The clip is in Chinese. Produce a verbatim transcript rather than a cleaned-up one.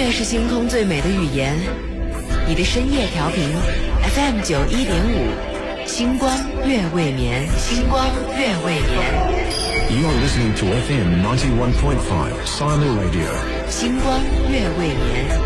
乐是星空最美的语言，你的深夜调频 F M 九一点五，星光月未眠，星光月未眠。 You're listening to F M ninety-one point five Silo Radio. 星光月未眠。